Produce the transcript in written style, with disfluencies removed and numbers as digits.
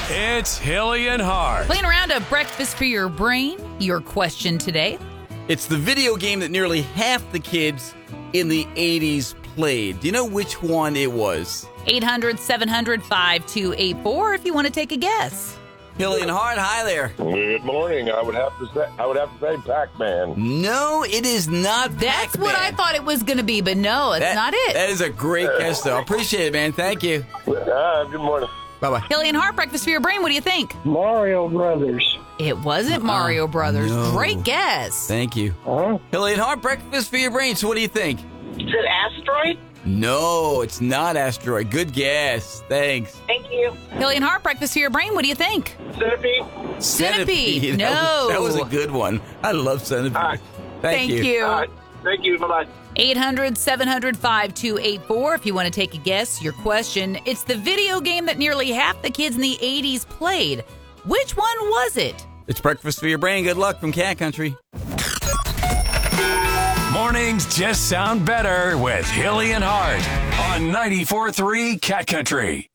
It's Hilly and Hart. Playing around a breakfast for your brain. Your question today. It's the video game that nearly half the kids in the 80s played. Do you know which one it was? 800-700-5284 if you want to take a guess. Hilly and Hart, hi there. Good morning. I would have to say Pac-Man. No, it is not That's Pac-Man. what I thought it was going to be, but no, it's not it. That is a great guess, though. Appreciate it, man. Thank you. Good morning. Bye-bye. Hilly and Hart, breakfast for your brain. What do you think? Mario Brothers. It wasn't Mario Brothers. no. Great guess. Thank you. Hilly and Hart, breakfast for your brain. So what do you think? Is it Asteroid? No, it's not Asteroid. Good guess. Thanks. Thank you. Hilly and Hart, breakfast for your brain. What do you think? Centipede? Centipede. That No. was a good one. I love Centipede. All right. Thank you. All right. Thank you. Bye-bye. 800-700-5284 if you want to take a guess. Your question. It's the video game that nearly half the kids in the 80s played. Which one was it? It's breakfast for your brain. Good luck from Cat Country. Mornings just sound better with Hilly and Hart on 94.3 Cat Country.